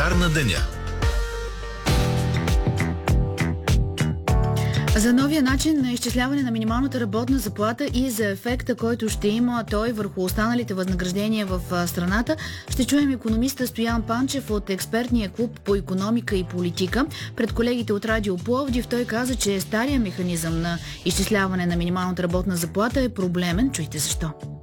Коментар на деня. За новия начин на изчисляване на минималната работна заплата и за ефекта, който ще има той върху останалите възнаграждения в страната, ще чуем икономиста Стоян Панчев от експертния клуб по икономика и политика. Пред колегите от Радио Пловдив той каза, че стария механизъм на изчисляване на минималната работна заплата е проблемен. Чуйте защо.